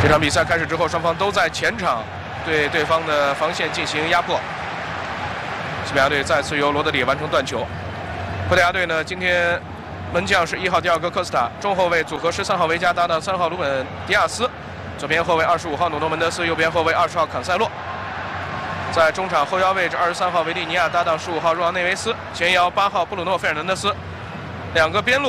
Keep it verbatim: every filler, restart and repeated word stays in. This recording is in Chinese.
这场比赛开始之后，双方都在前场对对方的防线进行压迫。西班牙队再次由罗德里完成断球。葡萄牙队呢，今天门将是一号迪奥戈科斯塔，中后卫组合十三号维加搭档三号鲁本迪亚斯，左边后卫二十五号努诺门德斯，右边后卫二十号坎塞洛。在中场后腰位置，二十三号维利尼亚搭档十五号若昂内维斯，前腰八号布鲁诺费尔南德斯，两个边路。